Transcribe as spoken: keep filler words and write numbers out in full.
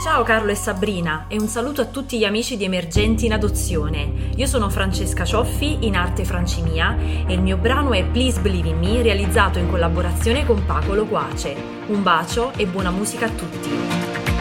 Ciao Carlo e Sabrina e un saluto a tutti gli amici di Emergenti in Adozione. Io sono Francesca Cioffi, in arte Francimia, e il mio brano è Please Believe in Me, realizzato in collaborazione con Paco Loquace. Un bacio e buona musica a tutti!